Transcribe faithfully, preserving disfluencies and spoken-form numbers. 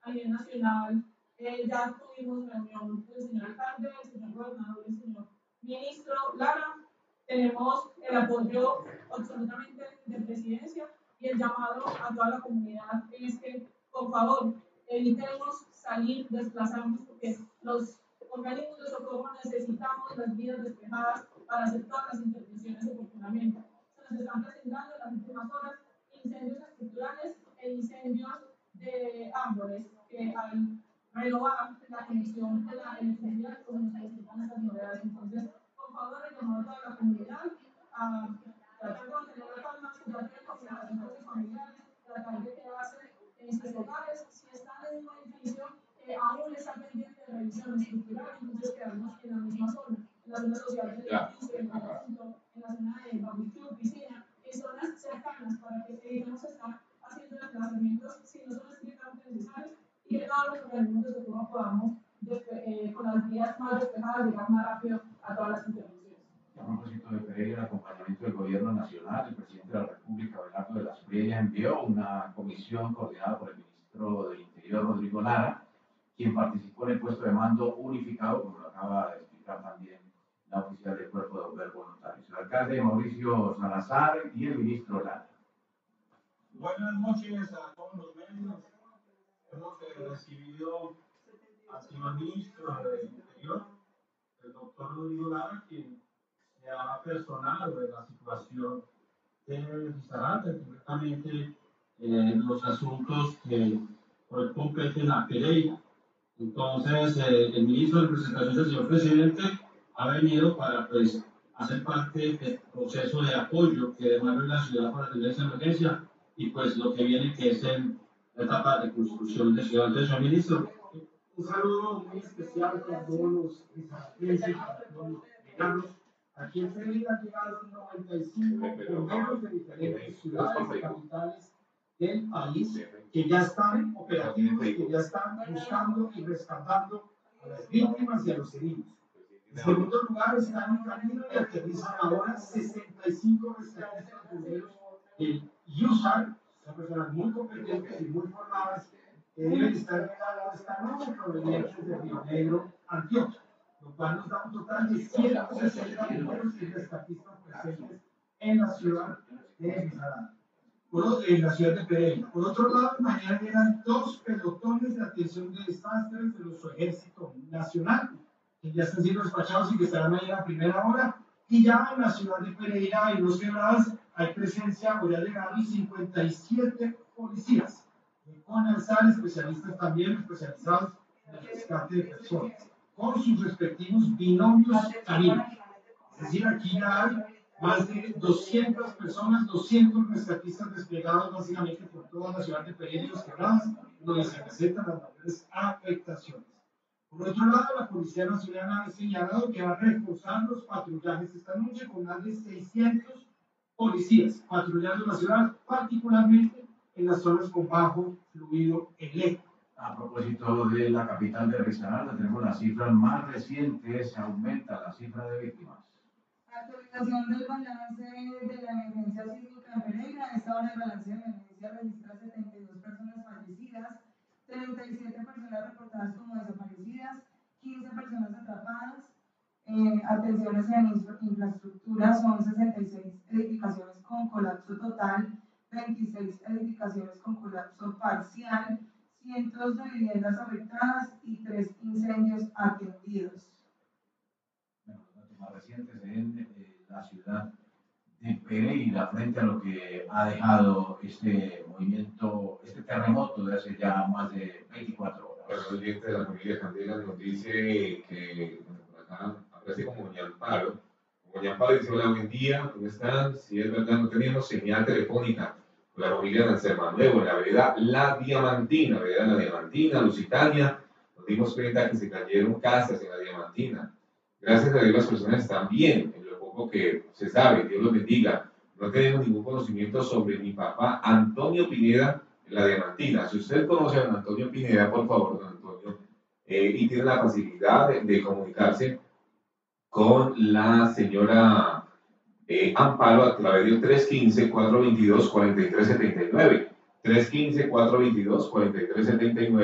a nivel nacional. Eh, ya tuvimos reunión del señor alcalde, el señor gobernador, el señor ministro Lara. Tenemos el apoyo absolutamente de presidencia y el llamado a toda la comunidad es que, por favor, evitemos salir, desplazarnos, porque los organismos de socorro necesitamos las vías despejadas para hacer todas las intervenciones oportunamente. Se nos están presentando en las últimas horas incendios estructurales e incendios de árboles que al renovar la conexión de la electricidad, pues nos presentan estas novedades. Entonces, por favor, el llamado a toda la comunidad a tratar de mantener la calma, tratar de comunicación con sus familiares, tratar de quedarse en sus hogares. Si están en un edificio que eh, aún está pendiente de revisión estructural, entonces quedarnos en la misma zona, en la zona social del edificio, en conjunto, en la zona de barbecue, piscina, en zonas cercanas para que evitemos estar haciendo desplazamientos si no son estrictamente necesarios y que todos los organismos de socorro podamos, eh, con las vías más despejadas, llegar más rápido a todas las intervenciones. A propósito de Pereira, el acompañamiento del Gobierno Nacional, el presidente de la República, Abelardo de las Espriella, envió una comisión coordinada por el ministro del Interior, Rodrigo Lara, quien participó en el puesto de mando unificado, como lo acaba de explicar también la oficial del Cuerpo de Bomberos Voluntarios. El alcalde Mauricio Salazar y el ministro Lara. Buenas noches a todos los medios. Hemos eh, recibido al señor ministro del Interior, el doctor Rodrigo Lara, quien se ha personado de la situación de Risaralda, concretamente eh, los asuntos que hoy competen a Pereira. Entonces, eh, el ministro de presentación del señor presidente ha venido para pues, hacer parte del proceso de apoyo que demanda la ciudad para atender esa emergencia y pues lo que viene que es en la etapa de construcción de ciudad. Entonces, señor ministro. Un saludo muy especial para todos los risaraldenses, para todos los peregrinos. Aquí en Pereira han llegado noventa y cinco bomberos de diferentes ciudades, capitales del país, que ya están operativos, que ya están buscando y rescatando a las víctimas y a los heridos. En segundo lugar, están en camino y aterrizan ahora sesenta y cinco rescatistas bomberos del U S A R, son personas muy competentes y muy formadas, que deben estar llegando esta noche provenientes de Río Negro, Antioquia, lo cual nos da un total de ciento sesenta bomberos y rescatistas presentes en la ciudad de Risaralda, en la ciudad de Pereira. Por otro lado, mañana llegan dos pelotones de atención de desastres de nuestro Ejército Nacional, que ya están siendo despachados y que estarán ahí a primera hora. Y ya en la ciudad de Pereira y Los Quebradas hay presencia, o ya llegaron cincuenta y siete policías, con alzar especialistas también especializados en el rescate de personas, con sus respectivos binomios caninos. Es decir, aquí ya hay más de doscientas personas, doscientos rescatistas desplegados básicamente por toda la ciudad de Pereira y Los Quebradas, donde se presentan las mayores afectaciones. Por otro lado, la Policía Nacional ha señalado que va a reforzar los patrullajes esta noche con más de seiscientos policías patrullando la ciudad, particularmente en las zonas con bajo fluido eléctrico. A propósito de la capital de Risaralda, tenemos las cifras más recientes, se aumenta la cifra de víctimas. Actualización del balance de la emergencia sísmica en Pereira. A esta hora el balance de emergencia registra setenta y dos personas fallecidas, treinta y siete personas reportadas como desaparecidas, quince personas atrapadas. Eh, atenciones en infra infraestructura son sesenta y seis edificaciones con colapso total, veintiséis edificaciones con colapso parcial, cientos de viviendas afectadas y tres incendios atendidos. Bueno, los datos más recientes en eh, la ciudad de Pereira frente a lo que ha dejado este movimiento, este terremoto de hace ya más de veinticuatro horas. Bueno, el oyente de la familia Candela nos dice que, bueno, por acá aparece como Doña Amparo. Doña Amparo dice: hola, buen día, ¿cómo están? Si es verdad, no teníamos señal telefónica con la familia de Anselmo Nuevo, en la vereda La Diamantina, vereda La Diamantina, Lusitania. Nos dimos cuenta que se cayeron casas en La Diamantina. Gracias a Dios las personas están bien, en lo poco que se sabe, Dios los bendiga. No tenemos ningún conocimiento sobre mi papá Antonio Pineda en La Diamantina. Si usted conoce a don Antonio Pineda, por favor, don Antonio, eh, y tiene la facilidad de, de comunicarse con la señora eh, Amparo a través del tres uno cinco, cuatro dos dos, cuatro tres siete nueve. tres uno cinco, cuatro dos dos, cuatro tres siete nueve.